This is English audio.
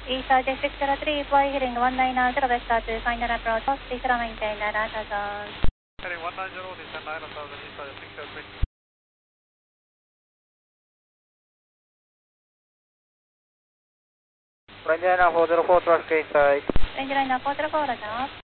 East District 03, fly heading 190 West to final approach, please maintain 9000. Heading 190, descend 9000, East District 03. Range 404, trust East side. Range 404, roger.